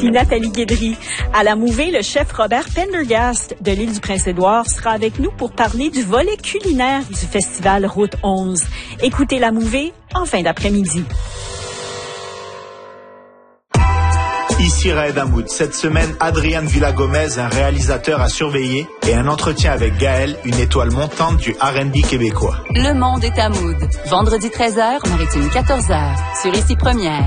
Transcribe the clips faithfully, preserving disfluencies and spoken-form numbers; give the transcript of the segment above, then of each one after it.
Ici Nathalie Guédry. À la Mouvée, le chef Robert Pendergast de l'île du Prince-Édouard sera avec nous pour parler du volet culinaire du festival Route onze. Écoutez la Mouvée en fin d'après-midi. Ici Raed Hamoud. Cette semaine, Adriane Villa-Gomez, un réalisateur à surveiller, et un entretien avec Gaël, une étoile montante du R and B québécois. Le monde est à Mood. Vendredi treize heures, Maritime quatorze heures. Sur Ici Première.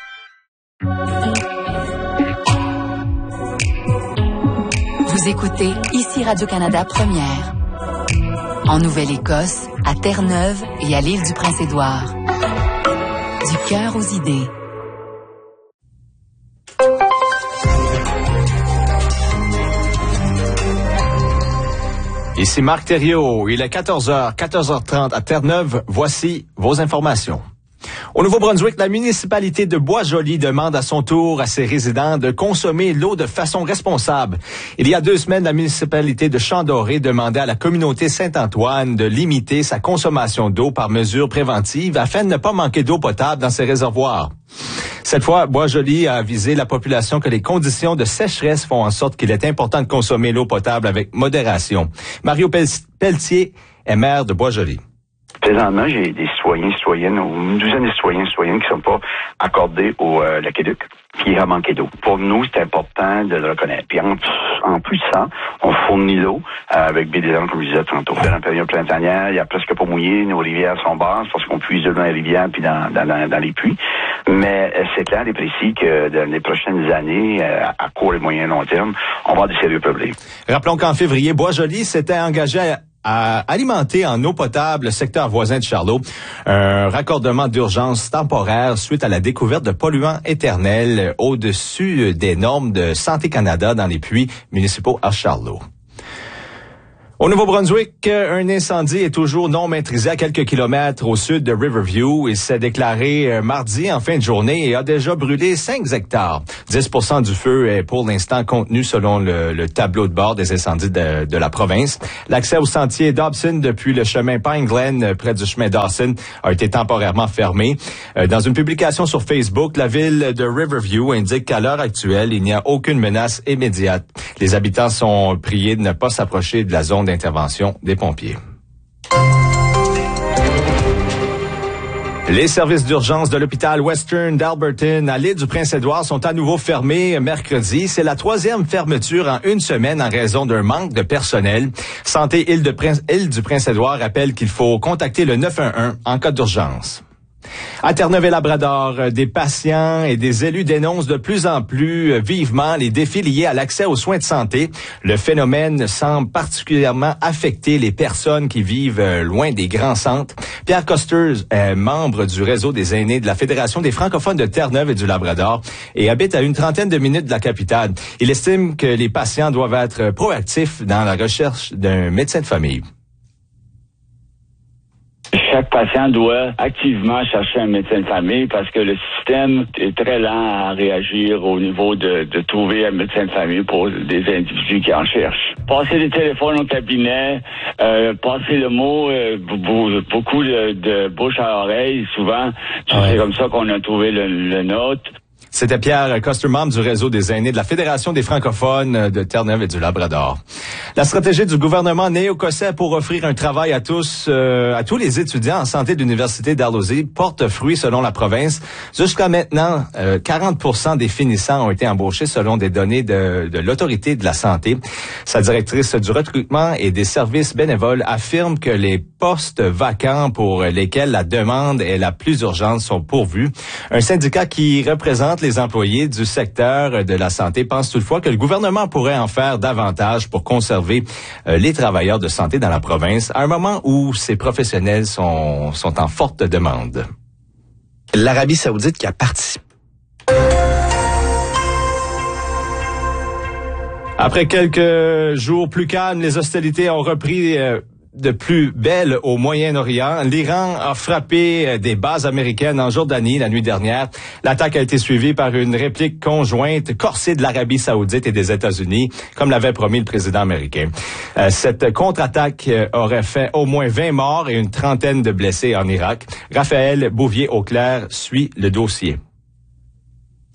Vous écoutez Ici Radio-Canada Première. En Nouvelle-Écosse, à Terre-Neuve et à l'île du Prince-Édouard. Du cœur aux idées. Ici Marc Thériault, il est quatorze heures, quatorze heures trente à Terre-Neuve. Voici vos informations. Au Nouveau-Brunswick, la municipalité de Bois-Joli demande à son tour à ses résidents de consommer l'eau de façon responsable. Il y a deux semaines, la municipalité de Champ-Doré demandait à la communauté Saint-Antoine de limiter sa consommation d'eau par mesure préventive afin de ne pas manquer d'eau potable dans ses réservoirs. Cette fois, Bois-Joli a avisé la population que les conditions de sécheresse font en sorte qu'il est important de consommer l'eau potable avec modération. Mario Pelletier est maire de Bois-Joli. Présentement, j'ai des citoyens, citoyennes, ou une douzaine de citoyens, citoyennes qui ne sont pas accordés au euh, l'aqueduc, qui a manqué d'eau. Pour nous, c'est important de le reconnaître. Puis en, en plus de ça, on fournit l'eau euh, avec B D M, comme je disais tantôt. Dans la période printanière, il n'y a presque pas mouillé, nos rivières sont basses parce qu'on puise dans les rivières puis dans, dans, dans, dans les puits. Mais euh, c'est clair et précis que dans les prochaines années, euh, à court et moyen long terme, on va avoir des sérieux problèmes. Rappelons qu'en février, Bois-Joli s'était engagé à à alimenter en eau potable le secteur voisin de Charlot, un raccordement d'urgence temporaire suite à la découverte de polluants éternels au-dessus des normes de Santé Canada dans les puits municipaux à Charlot. Au Nouveau-Brunswick, un incendie est toujours non maîtrisé à quelques kilomètres au sud de Riverview. Il s'est déclaré mardi en fin de journée et a déjà brûlé cinq hectares. dix pour cent du feu est pour l'instant contenu selon le, le tableau de bord des incendies de, de la province. L'accès au sentier Dobson depuis le chemin Pine Glen près du chemin Dawson a été temporairement fermé. Dans une publication sur Facebook, la ville de Riverview indique qu'à l'heure actuelle, il n'y a aucune menace immédiate. Les habitants sont priés de ne pas s'approcher de la zone d'intervention des pompiers. Les services d'urgence de l'hôpital Western d'Alberton à l'île du Prince-Édouard sont à nouveau fermés mercredi. C'est la troisième fermeture en une semaine en raison d'un manque de personnel. Santé Île, de Prince, Île du Prince-Édouard rappelle qu'il faut contacter le neuf un un en cas d'urgence. À Terre-Neuve-et-Labrador, des patients et des élus dénoncent de plus en plus vivement les défis liés à l'accès aux soins de santé. Le phénomène semble particulièrement affecter les personnes qui vivent loin des grands centres. Pierre Costers est membre du réseau des aînés de la Fédération des francophones de Terre-Neuve et du Labrador et habite à une trentaine de minutes de la capitale. Il estime que les patients doivent être proactifs dans la recherche d'un médecin de famille. Chaque patient doit activement chercher un médecin de famille parce que le système est très lent à réagir au niveau de, de trouver un médecin de famille pour des individus qui en cherchent. Passer des téléphones au cabinet, euh, passer le mot, euh, beaucoup de, de bouche à oreille, souvent, ouais. C'est comme ça qu'on a trouvé le, le nôtre. C'était Pierre Coster, membre du réseau des aînés de la Fédération des francophones de Terre-Neuve et du Labrador. La stratégie du gouvernement néo-écossais pour offrir un travail à tous, euh, à tous les étudiants en santé de l'Université d'Arlosey porte fruit selon la province. Jusqu'à maintenant, euh, quarante pour cent des finissants ont été embauchés selon des données de, de l'Autorité de la santé. Sa directrice du recrutement et des services bénévoles affirme que les postes vacants pour lesquels la demande est la plus urgente sont pourvus. Un syndicat qui représente les employés du secteur de la santé pense toutefois que le gouvernement pourrait en faire davantage pour conserver euh, les travailleurs de santé dans la province à un moment où ces professionnels sont, sont en forte demande. L'Arabie saoudite qui a participé. Après quelques jours plus calmes, les hostilités ont repris euh, de plus belle au Moyen-Orient. L'Iran a frappé des bases américaines en Jordanie la nuit dernière. L'attaque a été suivie par une réplique conjointe corsée de l'Arabie saoudite et des États-Unis, comme l'avait promis le président américain. Euh, cette contre-attaque aurait fait au moins vingt morts et une trentaine de blessés en Irak. Raphaël Bouvier-Auclair suit le dossier.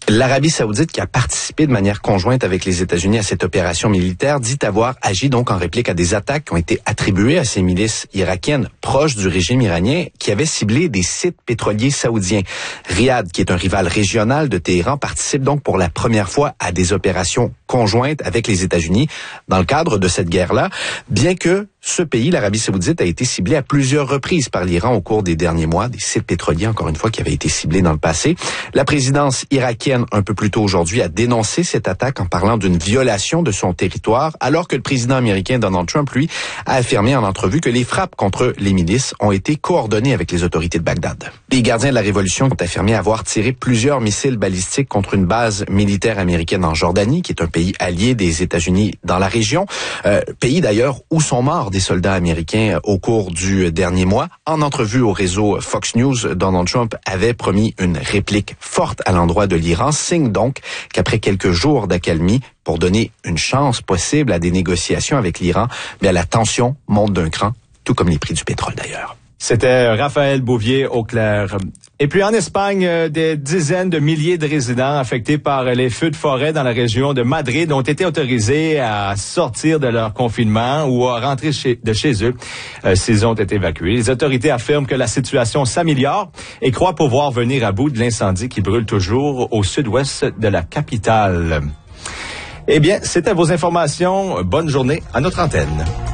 L'Arabie saoudite, qui a participé de manière conjointe avec les États-Unis à cette opération militaire, dit avoir agi donc en réplique à des attaques qui ont été attribuées à ces milices irakiennes proches du régime iranien qui avaient ciblé des sites pétroliers saoudiens. Riyad, qui est un rival régional de Téhéran, participe donc pour la première fois à des opérations conjointes avec les États-Unis dans le cadre de cette guerre-là, bien que ce pays, l'Arabie saoudite, a été ciblé à plusieurs reprises par l'Iran au cours des derniers mois, des sites pétroliers, encore une fois, qui avaient été ciblés dans le passé. La présidence irakienne, un peu plus tôt aujourd'hui, a dénoncé cette attaque en parlant d'une violation de son territoire, alors que le président américain Donald Trump, lui, a affirmé en entrevue que les frappes contre les milices ont été coordonnées avec les autorités de Bagdad. Les gardiens de la révolution ont affirmé avoir tiré plusieurs missiles balistiques contre une base militaire américaine en Jordanie, qui est un pays allié des États-Unis dans la région, euh, pays d'ailleurs où sont morts des soldats américains au cours du dernier mois. En entrevue au réseau Fox News, Donald Trump avait promis une réplique forte à l'endroit de l'Iran, signe donc qu'après quelques jours d'accalmie, pour donner une chance possible à des négociations avec l'Iran, bien la tension monte d'un cran, tout comme les prix du pétrole d'ailleurs. C'était Raphaël Bouvier au clair. Et puis en Espagne, des dizaines de milliers de résidents affectés par les feux de forêt dans la région de Madrid ont été autorisés à sortir de leur confinement ou à rentrer chez, de chez eux euh, s'ils ont été évacués. Les autorités affirment que la situation s'améliore et croient pouvoir venir à bout de l'incendie qui brûle toujours au sud-ouest de la capitale. Eh bien, c'était vos informations. Bonne journée à notre antenne.